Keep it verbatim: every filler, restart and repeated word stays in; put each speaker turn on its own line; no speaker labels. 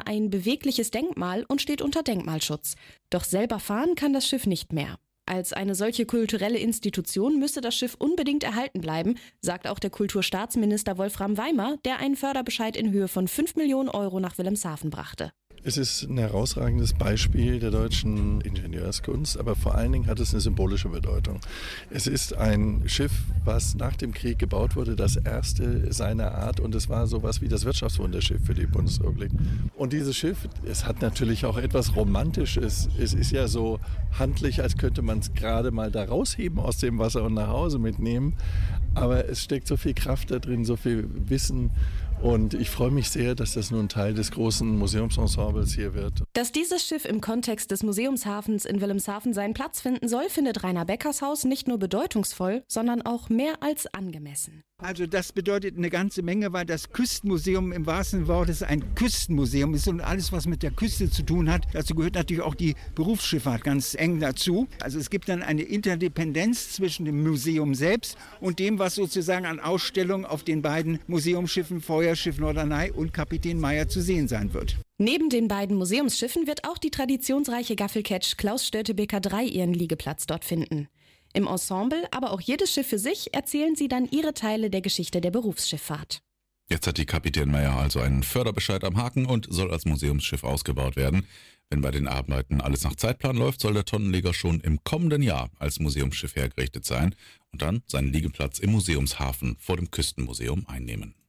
daher ein bewegliches Denkmal und steht unter Denkmalschutz. Doch selber fahren kann das Schiff nicht mehr. Als eine solche kulturelle Institution müsse das Schiff unbedingt erhalten bleiben, sagt auch der Kulturstaatsminister Wolfram Weimer, der einen Förderbescheid in Höhe von fünf Millionen Euro nach Wilhelmshaven brachte.
Es ist ein herausragendes Beispiel der deutschen Ingenieurskunst, aber vor allen Dingen hat es eine symbolische Bedeutung. Es ist ein Schiff, was nach dem Krieg gebaut wurde, das erste seiner Art, und es war sowas wie das Wirtschaftswunderschiff für die Bundesrepublik. Und dieses Schiff, es hat natürlich auch etwas Romantisches. Es ist ja so handlich, als könnte man es gerade mal da rausheben aus dem Wasser und nach Hause mitnehmen. Aber es steckt so viel Kraft da drin, so viel Wissen. Und ich freue mich sehr, dass das nun Teil des großen Museumsensembles hier wird.
Dass dieses Schiff im Kontext des Museumshafens in Wilhelmshaven seinen Platz finden soll, findet Rainer Beckershaus nicht nur bedeutungsvoll, sondern auch mehr als angemessen.
Also das bedeutet eine ganze Menge, weil das Küstenmuseum im wahrsten Wortes ein Küstenmuseum ist und alles, was mit der Küste zu tun hat. Dazu gehört natürlich auch die Berufsschifffahrt ganz eng dazu. Also es gibt dann eine Interdependenz zwischen dem Museum selbst und dem, was sozusagen an Ausstellungen auf den beiden Museumsschiffen Feuerschiff Norderney und Kapitän Meyer zu sehen sein wird.
Neben den beiden Museumsschiffen wird auch die traditionsreiche Gaffelketsch Klaus Störtebeker drei ihren Liegeplatz dort finden. Im Ensemble, aber auch jedes Schiff für sich, erzählen sie dann ihre Teile der Geschichte der Berufsschifffahrt.
Jetzt hat die Kapitän Meyer also einen Förderbescheid am Haken und soll als Museumsschiff ausgebaut werden. Wenn bei den Arbeiten alles nach Zeitplan läuft, soll der Tonnenleger schon im kommenden Jahr als Museumsschiff hergerichtet sein und dann seinen Liegeplatz im Museumshafen vor dem Küstenmuseum einnehmen.